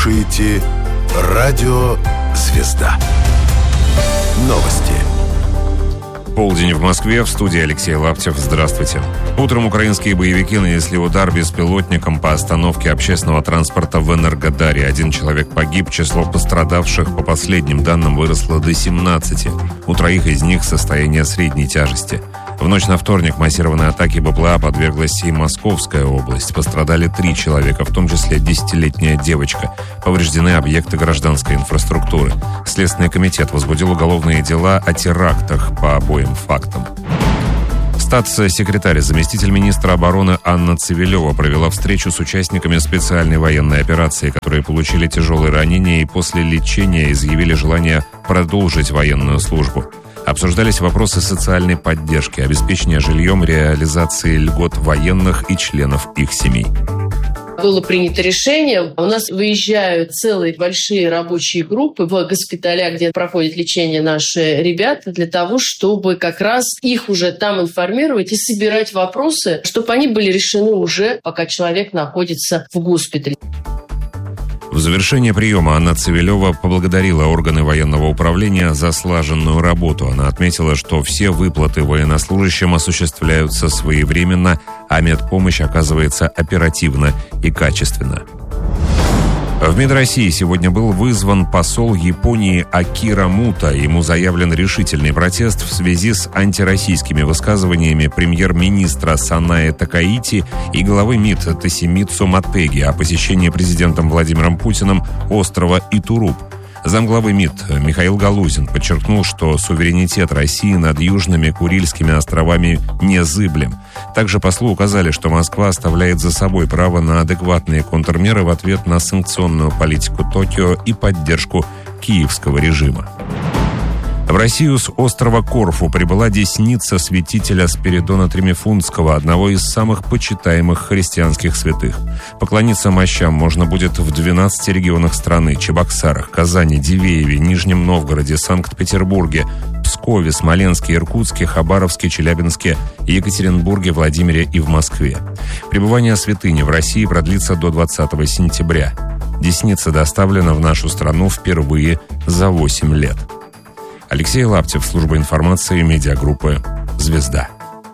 слушаете «Радио Звезда». Новости. Полдень в Москве, в студии Алексей Лаптев. Здравствуйте. Утром украинские боевики нанесли удар беспилотником по остановке общественного транспорта в Энергодаре. 1 человек погиб, число пострадавших, по последним данным, выросло до 17. У 3 из них состояние средней тяжести. В ночь на вторник массированной атаке БПЛА подверглась и Московская область. Пострадали 3 человека, в том числе 10-летняя девочка. Повреждены объекты гражданской инфраструктуры. Следственный комитет возбудил уголовные дела о терактах по обоим фактам. Статс-секретарь, заместитель министра обороны Анна Цивилева провела встречу с участниками специальной военной операции, которые получили тяжелые ранения и после лечения изъявили желание продолжить военную службу. Обсуждались вопросы социальной поддержки, обеспечения жильем, реализации льгот военных и членов их семей. Было принято решение. У нас выезжают целые большие рабочие группы в госпиталя, где проходит лечение наши ребята, для того, чтобы как раз их уже там информировать и собирать вопросы, чтобы они были решены уже, пока человек находится в госпитале. В завершение приема Анна Цивилева поблагодарила органы военного управления за слаженную работу. Она отметила, что все выплаты военнослужащим осуществляются своевременно, а медпомощь оказывается оперативно и качественно. В МИД России сегодня был вызван посол Японии Акира Мута. Ему заявлен решительный протест в связи с антироссийскими высказываниями премьер-министра Санаэ Такаити и главы МИД Тосимицу Мотеги о посещении президентом Владимиром Путиным острова Итуруп. Замглавы МИД Михаил Галузин подчеркнул, что суверенитет России над Южными Курильскими островами незыблем. Также послу указали, что Москва оставляет за собой право на адекватные контрмеры в ответ на санкционную политику Токио и поддержку киевского режима. В Россию с острова Корфу прибыла десница святителя Спиридона Тремифунтского, одного из самых почитаемых христианских святых. Поклониться мощам можно будет в 12 регионах страны: Чебоксарах, Казани, Дивееве, Нижнем Новгороде, Санкт-Петербурге, Пскове, Смоленске, Иркутске, Хабаровске, Челябинске, Екатеринбурге, Владимире и в Москве. Пребывание святыни в России продлится до 20 сентября. Десница доставлена в нашу страну впервые за 8 лет. Алексей Лаптев, служба информации медиагруппы «Звезда».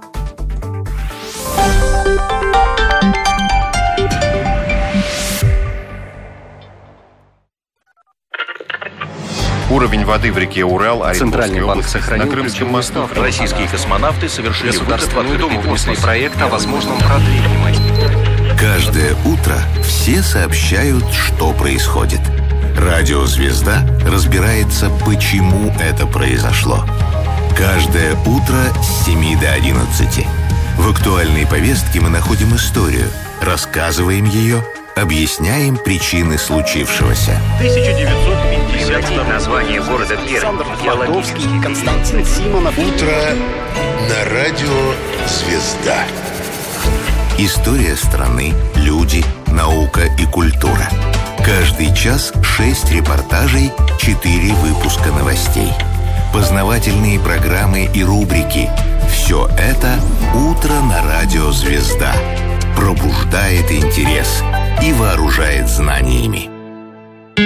Уровень воды в реке Урал, Центральный банк сохранил на Крымском мосту. Российские космонавты совершили Государственную Думу внесли проект о возможном продлении. Каждое утро все сообщают, что происходит. Радио «Звезда» разбирается, почему это произошло. Каждое утро с 7 до 11. В актуальной повестке мы находим историю, рассказываем ее, объясняем причины случившегося. 1950 название города Пермь. Геологический Константин Симонов. Утро на радио «Звезда». История страны, люди, наука и культура. Каждый час 6 репортажей, 4 выпуска новостей. Познавательные программы и рубрики. Все это «Утро на радио «Звезда». Пробуждает интерес и вооружает знаниями.